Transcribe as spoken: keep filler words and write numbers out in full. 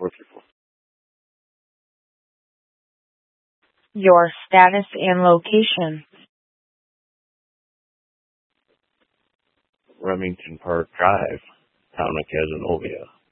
four three four. Your status and location. Remington Park Drive, Town of Casanova.